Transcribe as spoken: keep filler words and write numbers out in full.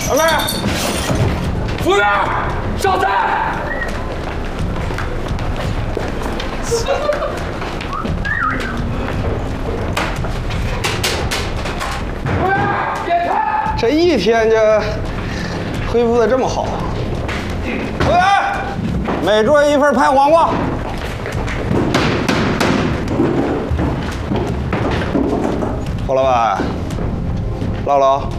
二妹，服务员，上菜。服务员，点菜。这一天就恢复的这么好。服务员，每桌一份拍黄瓜。侯老板，唠唠。